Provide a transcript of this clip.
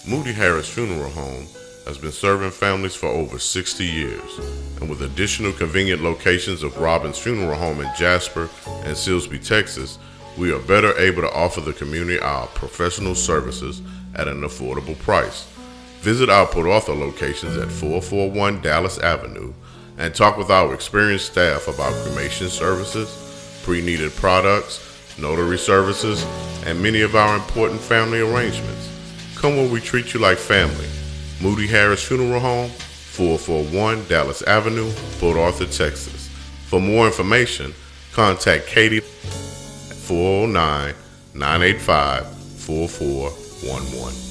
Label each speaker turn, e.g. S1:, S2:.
S1: Moody Harris Funeral Home has been serving families for over 60 years, and with additional convenient locations of Robbins Funeral Home in Jasper and Silsbee, Texas, we are better able to offer the community our professional services at an affordable price. Visit our Port Arthur locations at 441 Dallas Avenue and talk with our experienced staff about cremation services, pre-needed products, notary services, and many of our important family arrangements. Come where we treat you like family. Moody Harris Funeral Home, 441 Dallas Avenue, Port Arthur, Texas. For more information, contact Katie at 409-985-4411.